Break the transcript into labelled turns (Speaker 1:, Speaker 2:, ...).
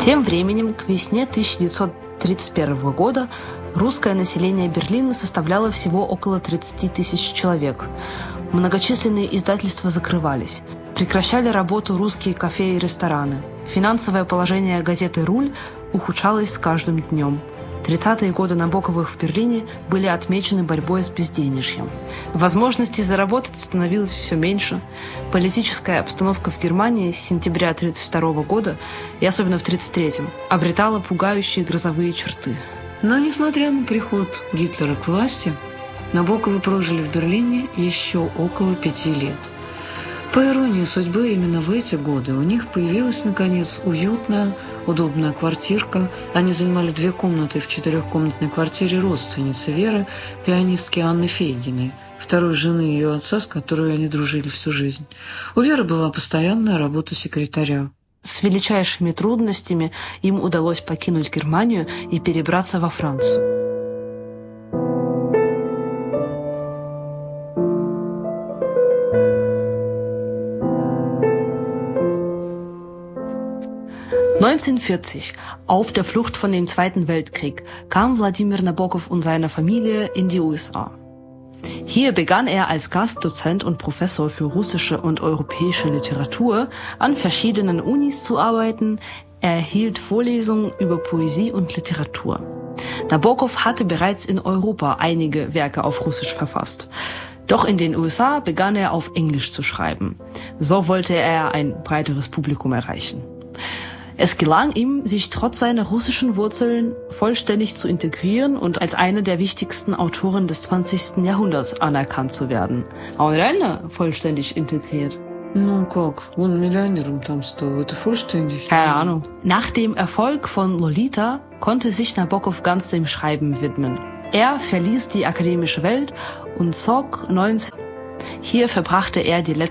Speaker 1: Тем временем, к весне 1931 года русское население Берлина составляло всего около 30 тысяч человек. Многочисленные издательства закрывались. Прекращали работу русские кафе и рестораны. Финансовое положение газеты «Руль» ухудшалось с каждым днем. 30-е годы Набоковых в Берлине были отмечены борьбой с безденежьем. Возможностей заработать становилось все меньше. Политическая обстановка в Германии с сентября 1932 года, и особенно в 1933-м, обретала пугающие грозовые черты.
Speaker 2: Но, несмотря на приход Гитлера к власти, Набоковы прожили в Берлине еще около 5 лет. По иронии судьбы, именно в эти годы у них появилась, наконец, уютная, удобная квартирка. Они занимали 2 комнаты в 4-комнатной квартире родственницы Веры, пианистки Анны Фейгиной, второй жены ее отца, с которой они дружили всю жизнь. У Веры была постоянная работа секретаря.
Speaker 1: С величайшими трудностями им удалось покинуть Германию и перебраться во Францию. (1940), auf der Flucht von dem Zweiten Weltkrieg, kam Wladimir Nabokov und seine Familie in die USA. Hier begann er als Gastdozent und Professor für russische und europäische Literatur an verschiedenen Unis zu arbeiten. Er hielt Vorlesungen über Poesie und Literatur. Nabokov hatte bereits in Europa einige Werke auf Russisch verfasst. Doch in den USA begann er auf Englisch zu schreiben. So wollte er ein breiteres Publikum erreichen. Es gelang ihm, sich trotz seiner russischen Wurzeln vollständig zu integrieren und als einer der wichtigsten Autoren des 20. Jahrhunderts anerkannt zu werden. Он реально vollständig integriert?
Speaker 2: Ну как, он миллионером там стал, это vollständig?
Speaker 1: Keine Ahnung. Nach dem Erfolg von Lolita konnte sich Nabokov ganz dem Schreiben widmen. Er verließ die akademische Welt und zog 19... Hier verbrachte er die